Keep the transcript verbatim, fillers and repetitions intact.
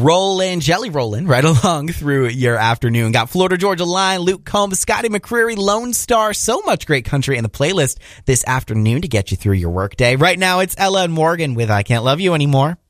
rolling, jelly rolling right along through your afternoon. Got Florida Georgia Line, Luke Combs, Scotty McCreery, Lone Star. So much great country in the playlist this afternoon to get you through your workday. Right now, it's Ella and Morgan with I Can't Love You Anymore.